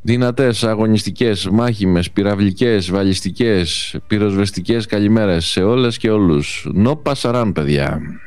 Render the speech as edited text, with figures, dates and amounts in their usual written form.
Δυνατές, αγωνιστικές, μάχημες, πυραυλικές, βαλιστικές, πυροσβεστικές καλημέρες σε όλες και όλους. No pasarán, παιδιά.